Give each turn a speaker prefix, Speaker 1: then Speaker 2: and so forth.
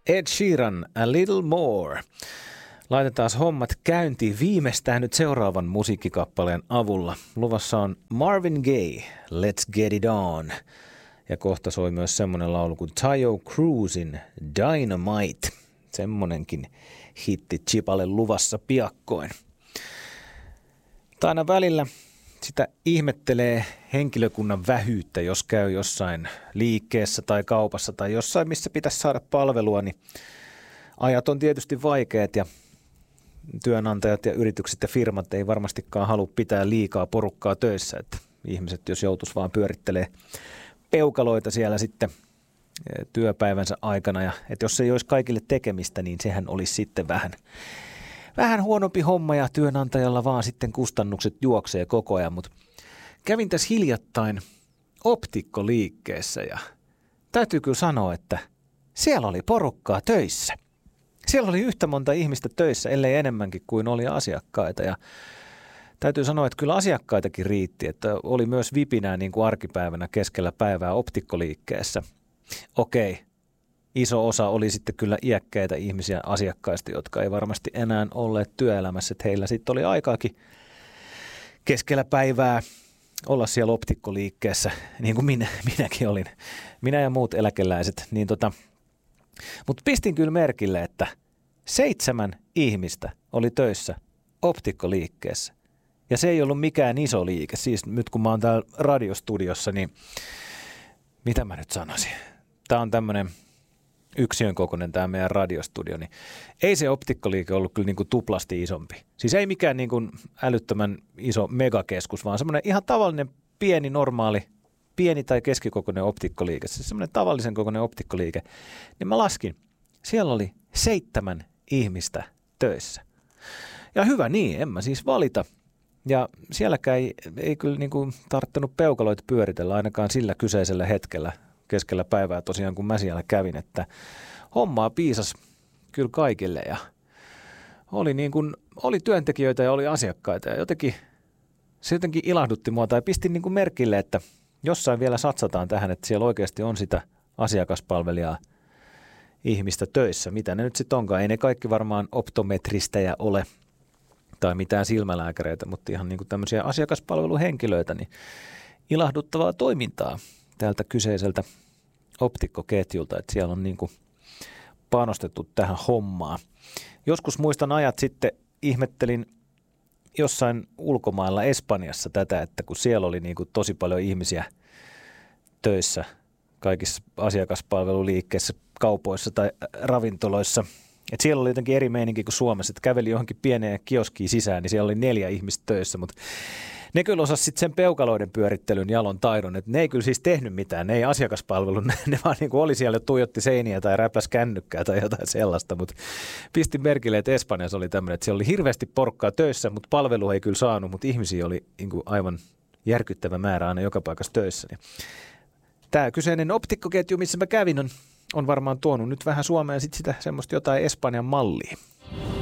Speaker 1: Ed Sheeran, A Little More. Laitetaan hommat käyntiin viimeistään nyt seuraavan musiikkikappaleen avulla. Luvassa on Marvin Gaye, Let's Get It On. Ja kohta soi myös semmoinen laulu kuin Taio Cruzin Dynamite. Semmonenkin hitti Chipalle luvassa piakkoin. Aina välillä sitä ihmettelee henkilökunnan vähyyttä, jos käy jossain liikkeessä tai kaupassa tai jossain, missä pitäisi saada palvelua, niin ajat on tietysti vaikeat ja työnantajat ja yritykset ja firmat ei varmastikaan halua pitää liikaa porukkaa töissä, että ihmiset jos joutuisi vaan pyörittelee peukaloita siellä sitten työpäivänsä aikana ja että jos ei olisi kaikille tekemistä, niin sehän olisi sitten vähän huonompi homma ja työnantajalla vaan sitten kustannukset juoksee koko ajan, mutta kävin tässä hiljattain optikkoliikkeessä ja täytyy kyllä sanoa, että siellä oli porukkaa töissä. Siellä oli yhtä monta ihmistä töissä, ellei enemmänkin kuin oli asiakkaita ja täytyy sanoa, että kyllä asiakkaitakin riitti, että oli myös vipinää niin kuin arkipäivänä keskellä päivää optikkoliikkeessä. Okei, iso osa oli sitten kyllä iäkkäitä ihmisiä asiakkaista, jotka ei varmasti enää olleet työelämässä, että heillä sitten oli aikaakin keskellä päivää olla siellä optikkoliikkeessä, niin kuin minäkin olin, minä ja muut eläkeläiset. Mutta pistin kyllä merkille, että 7 ihmistä oli töissä optikkoliikkeessä. Ja se ei ollut mikään iso liike. Siis nyt kun mä oon täällä radiostudiossa, niin mitä mä nyt sanoisin? Tää on tämmönen yksiön kokoinen tämä meidän radiostudio, niin ei se optikkoliike ollut kyllä niin kuin tuplasti isompi. Siis ei mikään niin kuin älyttömän iso megakeskus, vaan semmoinen ihan tavallinen pieni normaali, pieni tai keskikokoinen optikkoliike. Siis semmoinen tavallisen kokoinen optikkoliike. Niin mä laskin, siellä oli 7 ihmistä töissä. Ja hyvä niin, en mä siis valita. Ja sielläkään ei kyllä niin kuin tarttunut peukaloita pyöritellä ainakaan sillä kyseisellä hetkellä keskellä päivää tosiaan, kun mä siellä kävin, että hommaa piisasi kyllä kaikille ja oli työntekijöitä ja oli asiakkaita ja se jotenkin ilahdutti mua tai pistin niin kuin merkille, että jossain vielä satsataan tähän, että siellä oikeasti on sitä asiakaspalvelijaa ihmistä töissä. Mitä ne nyt sitten onkaan? Ei ne kaikki varmaan optometristejä ole tai mitään silmälääkäreitä, mutta ihan niin kuin tämmöisiä asiakaspalveluhenkilöitä, niin ilahduttavaa toimintaa tältä kyseiseltä optikkoketjulta, että siellä on niin kuin panostettu tähän hommaan. Joskus muistan ajat sitten ihmettelin jossain ulkomailla Espanjassa tätä, että kun siellä oli niin kuin tosi paljon ihmisiä töissä kaikissa asiakaspalveluliikkeissä, kaupoissa tai ravintoloissa, että siellä oli jotenkin eri meininki kuin Suomessa, että käveli johonkin pieneen kioskiin sisään, niin siellä oli 4 ihmistä töissä, mutta ne kyllä osasi sitten sen peukaloiden pyörittelyn jalon taidon, että ne ei kyllä siis tehnyt mitään, ne ei asiakaspalvelu, ne vaan niin kuin oli siellä, tuijotti seiniä tai räpläs kännykkää tai jotain sellaista, mutta pistin merkille, että Espanjassa oli tämmöinen, että siellä oli hirveästi porukkaa töissä, mutta palvelu ei kyllä saanut, mutta ihmisiä oli niin kuin aivan järkyttävä määrä aina joka paikassa töissä. Tämä kyseinen optikkoketju, missä mä kävin, on varmaan tuonut nyt vähän Suomeen sit sitä semmoista jotain Espanjan mallia.